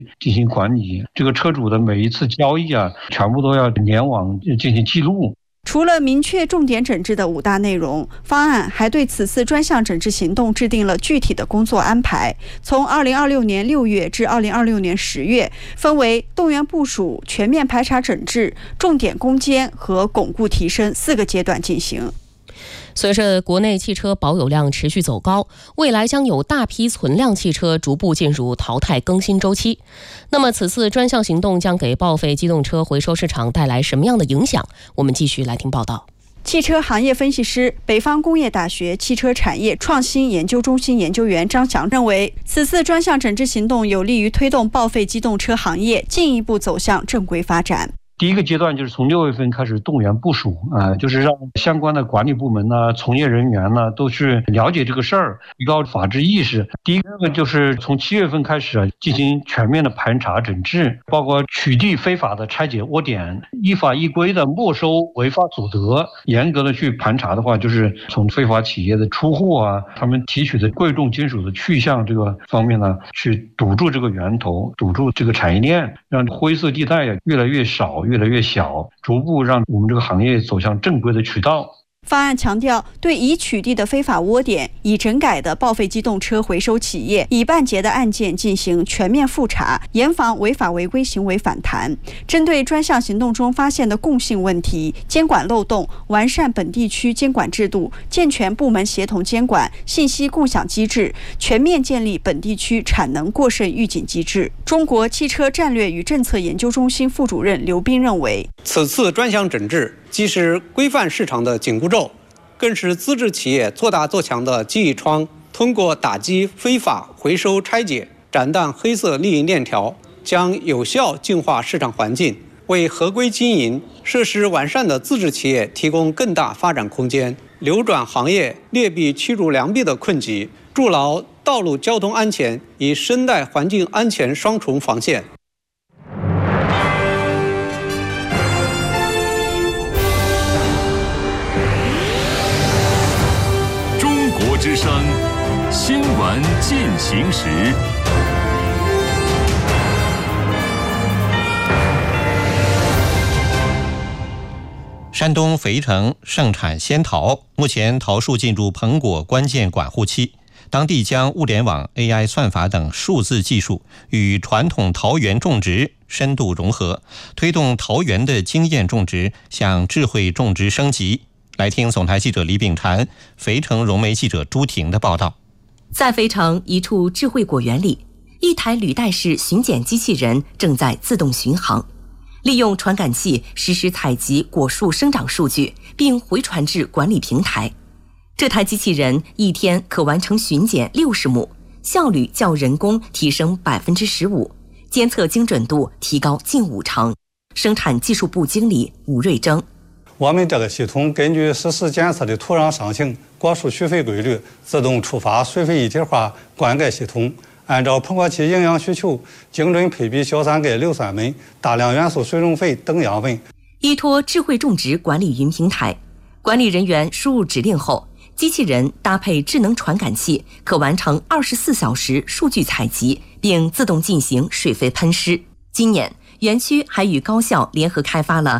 进行管理。这个车主的每一次交易全部都要联网进行记录。 除了明确重点整治的5大内容，方案还对此次专项整治行动制定了具体的工作安排。从2026年6月至2026年10月，分为动员部署、全面排查整治、重点攻坚和巩固提升4个阶段进行。 随着国内汽车保有量持续走高，未来将有大批存量汽车逐步进入淘汰更新周期。那么此次专项行动将给报废机动车回收市场带来什么样的影响？我们继续来听报道。 汽车行业分析师、北方工业大学汽车产业创新研究中心研究员张翔认为，此次专项整治行动有利于推动报废机动车行业进一步走向正规发展。 第一个阶段就是从6月份开始动员部署就是让相关的管理部门从业人员都是了解这个事儿，提高法治意识。第一个就是从7月份开始进行全面的盘查整治，包括取缔非法的拆解窝点，依法依规的没收违法所得。严格的去盘查的话，就是从非法企业的出货他们提取的贵重金属的去向这个方面去堵住这个源头，堵住这个产业链，让灰色地带越来越少，越来越小，逐步让我们这个行业走向正规的渠道。 方案强调，对已取缔的非法窝点、已整改的报废机动车回收企业、已办结的案件进行全面复查，严防违法违规行为反弹。针对专项行动中发现的共性问题、监管漏洞，完善本地区监管制度，健全部门协同监管、信息共享机制，全面建立本地区产能过剩预警机制。中国汽车战略与政策研究中心副主任刘斌认为， 此次专项整治既是规范市场的紧箍咒，更是资质企业做大做强的记忆窗。通过打击非法回收拆解，斩断黑色利益链条，将有效净化市场环境，为合规经营、设施完善的自治企业提供更大发展空间，扭转行业劣币驱逐良币的困局，筑牢道路交通安全与生态环境安全双重防线。 之声新闻进行时。 山东肥城盛产仙桃，目前桃树进入苹果关键管护期。当地将物联网、AI 算法等数字技术与传统桃园种植深度融合，推动桃园的经验种植向智慧种植升级。来听总台记者李秉婵、肥城融媒记者朱婷的报道。 在肥城一处智慧果园里，一台履带式巡检机器人正在自动巡航，利用传感器实时采集果树生长数据，并回传至管理平台。这台机器人一天可完成巡检60亩，效率较人工提升15%，监测精准度提高近50%。生产技术部经理吴瑞征， 我们这个系统根据实时监测的土壤上行、果树需肥规律，自动触发水肥一体化灌溉系统，按照膨化期营养需求，精准配比硝酸钙、硫酸锰、大量元素水溶肥等养分。 依托智慧种植管理云平台，管理人员输入指令后，机器人搭配智能传感器，可完成24小时数据采集，并自动进行水肥喷施。今年，园区还与高校联合开发了